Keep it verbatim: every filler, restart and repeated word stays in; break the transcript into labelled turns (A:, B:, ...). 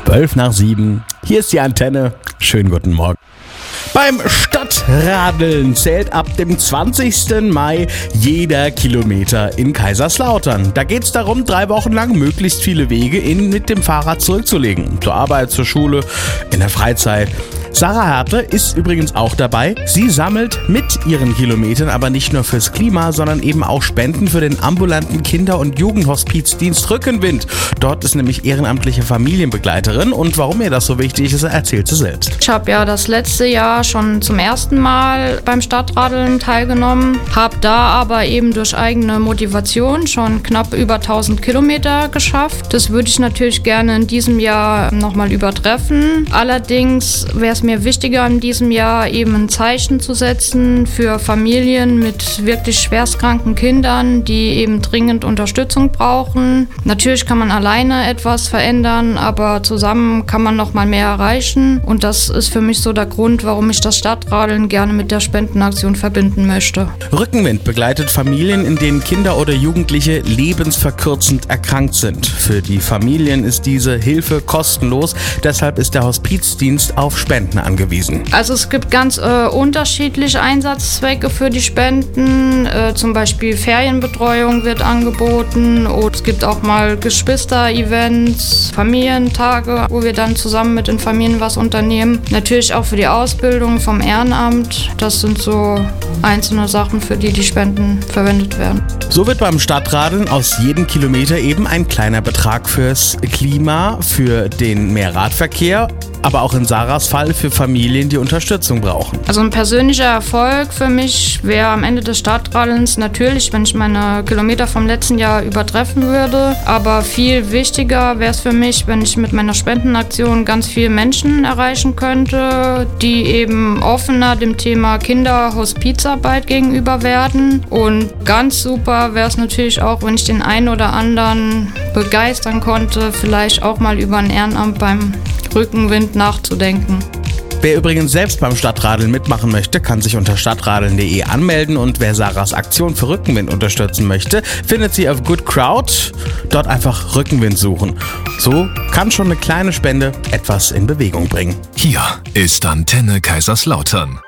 A: zwölf nach sieben. Hier ist die Antenne. Schönen guten Morgen. Beim Stadtradeln zählt ab dem zwanzigsten Mai jeder Kilometer in Kaiserslautern. Da geht es darum, drei Wochen lang möglichst viele Wege in mit dem Fahrrad zurückzulegen. Zur Arbeit, zur Schule, in der Freizeit. Sarah Härte ist übrigens auch dabei. Sie sammelt mit ihren Kilometern aber nicht nur fürs Klima, sondern eben auch Spenden für den ambulanten Kinder- und Jugendhospizdienst Rückenwind. Dort ist nämlich ehrenamtliche Familienbegleiterin und warum ihr das so wichtig ist, erzählt sie selbst.
B: Ich habe ja das letzte Jahr schon zum ersten Mal beim Stadtradeln teilgenommen, habe da aber eben durch eigene Motivation schon knapp über tausend Kilometer geschafft. Das würde ich natürlich gerne in diesem Jahr nochmal übertreffen. Allerdings wäre es mir wichtiger in diesem Jahr eben ein Zeichen zu setzen für Familien mit wirklich schwerstkranken Kindern, die eben dringend Unterstützung brauchen. Natürlich kann man alleine etwas verändern, aber zusammen kann man noch mal mehr erreichen und das ist für mich so der Grund, warum ich das Stadtradeln gerne mit der Spendenaktion verbinden möchte.
A: Rückenwind begleitet Familien, in denen Kinder oder Jugendliche lebensverkürzend erkrankt sind. Für die Familien ist diese Hilfe kostenlos, deshalb ist der Hospizdienst auf Spenden angewiesen.
B: Also es gibt ganz äh, unterschiedliche Einsatzzwecke für die Spenden. Äh, zum Beispiel Ferienbetreuung wird angeboten oder es gibt auch mal Geschwister-Events, Familientage, wo wir dann zusammen mit den Familien was unternehmen. Natürlich auch für die Ausbildung vom Ehrenamt. Das sind so einzelne Sachen, für die die Spenden verwendet werden.
A: So wird beim Stadtradeln aus jedem Kilometer eben ein kleiner Betrag fürs Klima, für den Mehrradverkehr, aber auch in Sarahs Fall für Familien, die Unterstützung brauchen.
B: Also ein persönlicher Erfolg für mich wäre am Ende des Stadtradelns natürlich, wenn ich meine Kilometer vom letzten Jahr übertreffen würde. Aber viel wichtiger wäre es für mich, wenn ich mit meiner Spendenaktion ganz viele Menschen erreichen könnte, die eben offener dem Thema Kinderhospizarbeit gegenüber werden. Und ganz super wäre es natürlich auch, wenn ich den einen oder anderen begeistern konnte, vielleicht auch mal über ein Ehrenamt beim Rückenwind nachzudenken.
A: Wer übrigens selbst beim Stadtradeln mitmachen möchte, kann sich unter stadtradeln punkt de anmelden und wer Sarahs Aktion für Rückenwind unterstützen möchte, findet sie auf Good Crowd. Dort einfach Rückenwind suchen. So kann schon eine kleine Spende etwas in Bewegung bringen.
C: Hier ist Antenne Kaiserslautern.